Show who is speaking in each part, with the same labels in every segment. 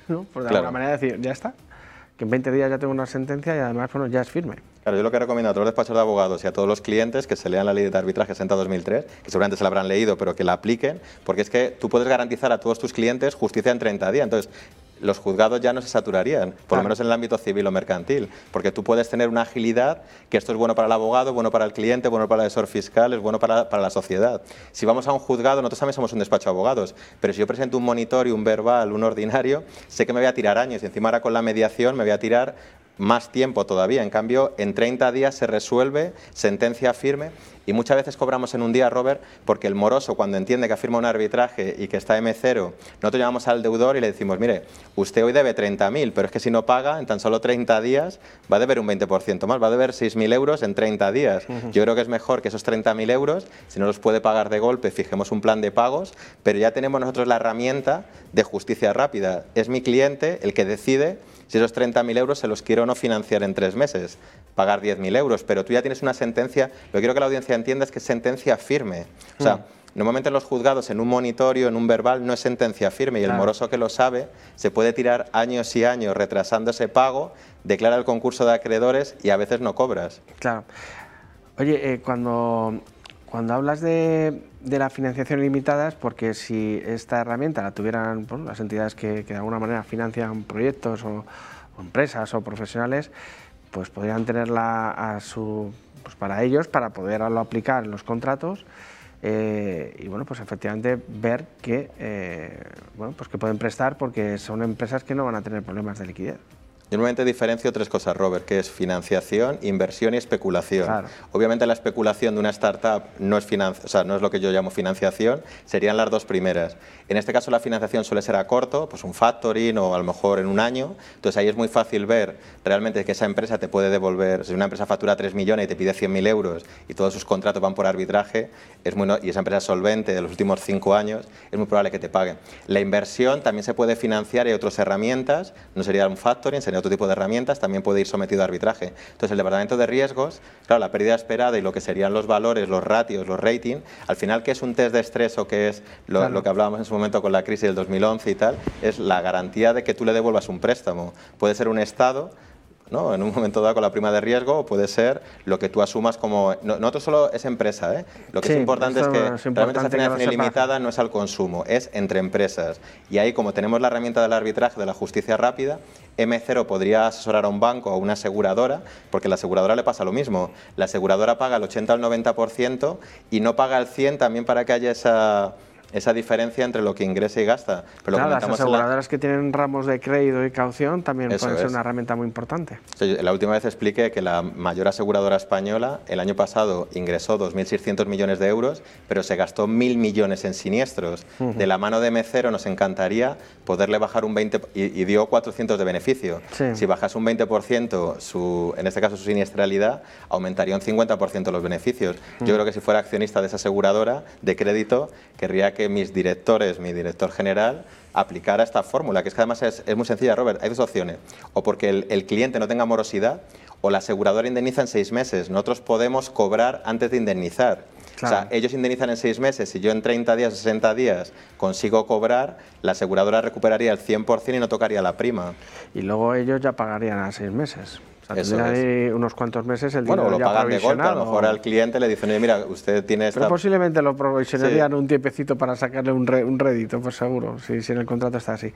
Speaker 1: ¿no? Por de alguna manera decir, ya está, que en 20 días ya tengo una sentencia y además, bueno, ya es firme.
Speaker 2: Claro, yo lo que recomiendo a todos los despachos de abogados y a todos los clientes que se lean la ley de arbitraje 60-2003, que seguramente se la habrán leído, pero que la apliquen, porque es que tú puedes garantizar a todos tus clientes justicia en 30 días. Entonces, los juzgados ya no se saturarían, por lo menos en el ámbito civil o mercantil, porque tú puedes tener una agilidad, que esto es bueno para el abogado, bueno para el cliente, bueno para el asesor fiscal, es bueno para la sociedad. Si vamos a un juzgado, nosotros también somos un despacho de abogados, pero si yo presento un monitorio, un verbal, un ordinario, sé que me voy a tirar años y encima ahora con la mediación me voy a tirar más tiempo todavía. En cambio, en 30 días se resuelve, sentencia firme, y muchas veces cobramos en un día, Robert, porque el moroso, cuando entiende que ha firmado un arbitraje y que está M0, nosotros llamamos al deudor y le decimos, mire, usted hoy debe 30.000, pero es que si no paga, en tan solo 30 días va a deber un 20% más, va a deber 6.000 euros en 30 días. Yo creo que es mejor que esos 30.000 euros, si no los puede pagar de golpe, fijemos un plan de pagos, pero ya tenemos nosotros la herramienta de justicia rápida. Es mi cliente el que decide si esos 30.000 euros se los quiero o no financiar en 3 meses, pagar 10.000 euros, pero tú ya tienes una sentencia, lo que quiero que la audiencia entienda es que es sentencia firme. O sea, normalmente en los juzgados, en un monitorio, en un verbal, no es sentencia firme y el moroso que lo sabe se puede tirar años y años retrasando ese pago, declara el concurso de acreedores y a veces no cobras.
Speaker 1: Claro. Oye, cuando hablas de la financiación ilimitada es porque si esta herramienta la tuvieran las entidades que de alguna manera financian proyectos o empresas o profesionales, pues podrían tenerla para ellos, para poderlo aplicar en los contratos y bueno, pues efectivamente ver que, pues que pueden prestar porque son empresas que no van a tener problemas de liquidez.
Speaker 2: Yo normalmente diferencio 3 cosas, Robert, que es financiación, inversión y especulación.
Speaker 1: Claro.
Speaker 2: Obviamente la especulación de una startup no es no es lo que yo llamo financiación, serían las 2 primeras. En este caso la financiación suele ser a corto, pues un factoring o a lo mejor en un año, entonces ahí es muy fácil ver realmente que esa empresa te puede devolver, si una empresa factura 3 millones y te pide 100.000 euros y todos sus contratos van por arbitraje, y esa empresa es solvente de los últimos 5 años, es muy probable que te pague. La inversión también se puede financiar y hay otras herramientas, no sería un factoring, sería otro tipo de herramientas, también puede ir sometido a arbitraje. Entonces el departamento de riesgos, claro, la pérdida esperada y lo que serían los valores, los ratios, los ratings, al final, ¿qué es un test de estrés o qué es lo que hablábamos en su momento con la crisis del 2011 y tal? Es la garantía de que tú le devuelvas un préstamo. Puede ser un Estado, ¿no?, en un momento dado con la prima de riesgo, o puede ser lo que tú asumas como... No todo solo es empresa, ¿eh? Lo que es importante es que realmente esa financiación ilimitada no es al consumo, es entre empresas. Y ahí, como tenemos la herramienta del arbitraje, de la justicia rápida, M0 podría asesorar a un banco o a una aseguradora, porque a la aseguradora le pasa lo mismo. La aseguradora paga el 80 al 90% y no paga el 100% también para que haya esa diferencia entre lo que ingresa y gasta. Pero
Speaker 1: claro, las aseguradoras que tienen ramos de crédito y caución también pueden ser una herramienta muy importante.
Speaker 2: La última vez expliqué que la mayor aseguradora española el año pasado ingresó 2.600 millones de euros, pero se gastó 1.000 millones en siniestros. De la mano de M0 nos encantaría poderle bajar un 20% y dio 400 de beneficio. Si bajas un 20%, en este caso su siniestralidad, aumentaría un 50% los beneficios. Yo creo que si fuera accionista de esa aseguradora de crédito, querría que mi director general, aplicara esta fórmula, que es que además es muy sencilla, Robert. Hay 2 opciones, o porque el cliente no tenga morosidad, o la aseguradora indemniza en 6 meses. Nosotros podemos cobrar antes de indemnizar. Claro. O sea, ellos indemnizan en 6 meses y yo en 30 días o 60 días consigo cobrar, la aseguradora recuperaría el 100% y no tocaría la prima.
Speaker 1: Y luego ellos ya pagarían a 6 meses. O sea, tendrán ahí unos cuantos meses el dinero
Speaker 2: lo
Speaker 1: ya
Speaker 2: pagan de golpe, a lo
Speaker 1: provisionado.
Speaker 2: mejor al cliente le dicen, oye, mira, usted tiene esta...
Speaker 1: Pero posiblemente lo provisionarían un tiempecito para sacarle un rédito, pues seguro, si en el contrato está así.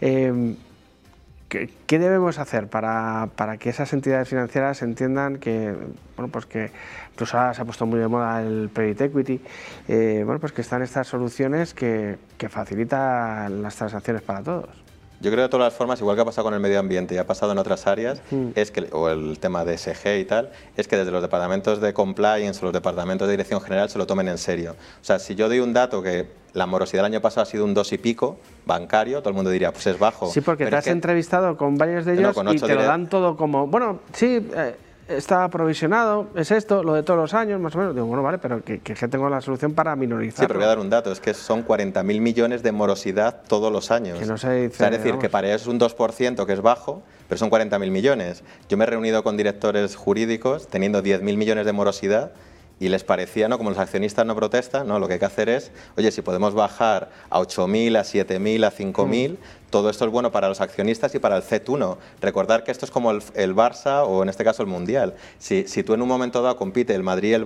Speaker 1: ¿Qué debemos hacer para que esas entidades financieras entiendan que, bueno, pues que incluso ahora se ha puesto muy de moda el private equity, bueno, pues que están estas soluciones que facilitan las transacciones para todos?
Speaker 2: Yo creo de todas las formas, igual que ha pasado con el medio ambiente y ha pasado en otras áreas, o el tema de ESG y tal, es que desde los departamentos de compliance o los departamentos de dirección general se lo tomen en serio. O sea, si yo doy un dato que la morosidad el año pasado ha sido un 2 y pico, bancario, todo el mundo diría, pues es bajo.
Speaker 1: Sí, porque te has entrevistado con varios de ellos y te lo dan todo como, bueno, sí... está provisionado, es esto, lo de todos los años, más o menos. Digo, bueno, vale, pero que tengo la solución para minorizar.
Speaker 2: Sí, pero voy a dar un dato, es que son 40.000 millones de morosidad todos los años.
Speaker 1: Que no se dice,
Speaker 2: o sea, es decir, que para ellos es un 2%, que es bajo, pero son 40.000 millones. Yo me he reunido con directores jurídicos teniendo 10.000 millones de morosidad y les parecía, ¿no? Como los accionistas no protestan, ¿no? Lo que hay que hacer es, oye, si podemos bajar a 8.000, a 7.000, a 5.000, todo esto es bueno para los accionistas y para el CET1. Recordar que esto es como el Barça o en este caso el Mundial. Si tú en un momento dado compite el Madrid y el